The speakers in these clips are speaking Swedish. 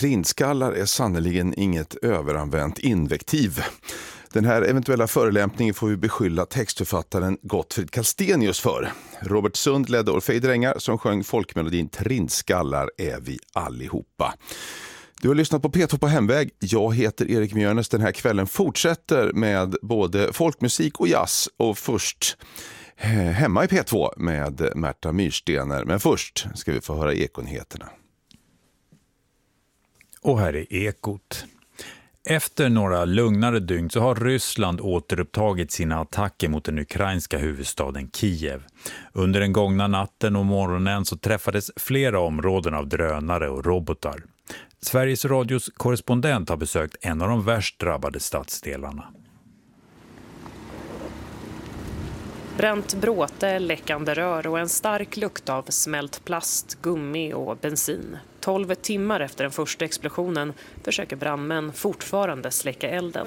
Trinskallar är sannoliken inget överanvänt invektiv. Den här eventuella förelämpningen får vi beskylla textförfattaren Gottfrid Kallstenius för. Robert Sund ledde Orfej Drängar som sjöng folkmelodin Trinskallar är vi allihopa. Du har lyssnat på P2 på hemväg. Jag heter Erik Mjörnes. Den här kvällen fortsätter med både folkmusik och jazz. Och först hemma i P2 med Märta Myrstener. Men först ska vi få höra ekonyheterna. Och här är Ekot. Efter några lugnare dygn så har Ryssland återupptagit sina attacker mot den ukrainska huvudstaden Kiev. Under den gångna natten och morgonen så träffades flera områden av drönare och robotar. Sveriges Radios korrespondent har besökt en av de värst drabbade stadsdelarna. Bränt bråte, läckande rör och en stark lukt av smält plast, gummi och bensin. 12 timmar efter den första explosionen försöker brandmän fortfarande släcka elden.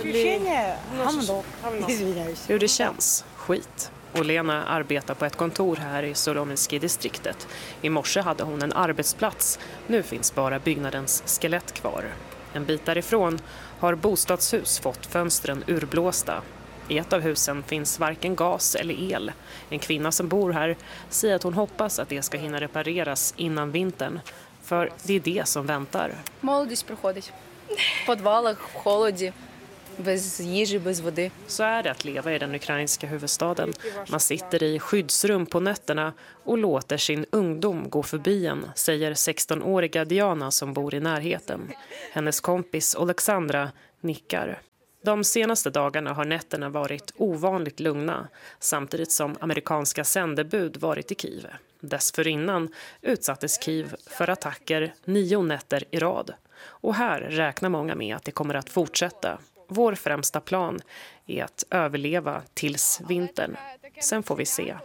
Hur det känns? Skit. Olena arbetar på ett kontor här i Solomensky-distriktet. I morse hade hon en arbetsplats. Nu finns bara byggnadens skelett kvar. En bit därifrån har bostadshus fått fönstren urblåsta. I ett av husen finns varken gas eller el. En kvinna som bor här säger att hon hoppas att det ska hinna repareras innan vintern. För det är det som väntar. Молодість проходить. В підвалах, в холоді, без їжі, без води. Så är det att leva i den ukrainska huvudstaden. Man sitter i skyddsrum på nätterna och låter sin ungdom gå förbi en, säger 16-åriga Diana som bor i närheten. Hennes kompis Alexandra nickar. De senaste dagarna har nätterna varit ovanligt lugna, samtidigt som amerikanska sändebud varit i Kiev. Dessförinnan utsattes Kiev för attacker 9 nätter i rad. Och här räknar många med att det kommer att fortsätta. Vår främsta plan är att överleva tills vintern. Sen får vi se.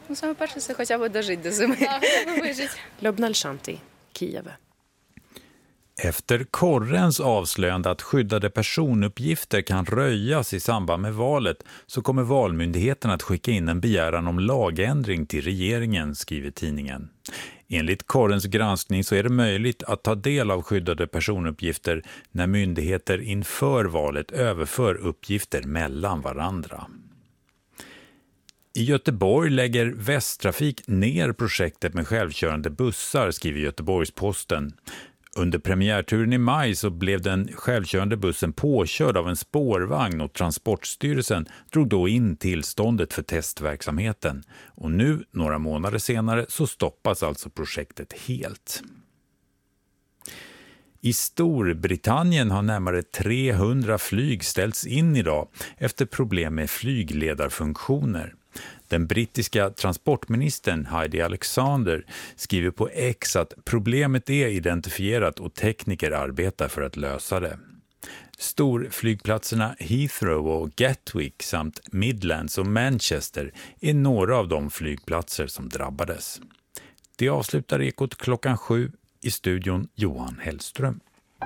Lubnal Shanti, Kiev. Efter korrens avslöjande att skyddade personuppgifter kan röjas i samband med valet så kommer valmyndigheten att skicka in en begäran om lagändring till regeringen, skriver tidningen. Enligt korrens granskning så är det möjligt att ta del av skyddade personuppgifter när myndigheter inför valet överför uppgifter mellan varandra. I Göteborg lägger Västtrafik ner projektet med självkörande bussar, skriver Göteborgs-Posten. Under premiärturen i maj så blev den självkörande bussen påkörd av en spårvagn och Transportstyrelsen drog då in tillståndet för testverksamheten. Och nu, några månader senare, så stoppas alltså projektet helt. I Storbritannien har närmare 300 flyg ställts in idag efter problem med flygledarfunktioner. Den brittiska transportministern Heidi Alexander skriver på X att problemet är identifierat och tekniker arbetar för att lösa det. Storflygplatserna Heathrow och Gatwick samt Midlands och Manchester är några av de flygplatser som drabbades. Det avslutar Ekot 7:00 i studion Johan Hellström.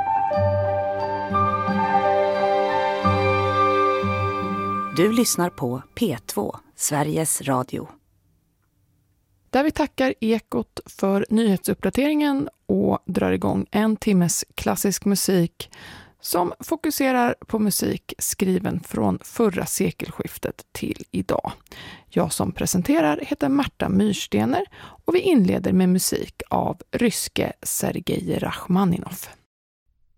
Du lyssnar på P2, Sveriges Radio. Där vi tackar Ekot för nyhetsuppdateringen och drar igång en timmes klassisk musik som fokuserar på musik skriven från förra sekelskiftet till idag. Jag som presenterar heter Märta Myrstener och vi inleder med musik av ryske Sergej Rachmaninov.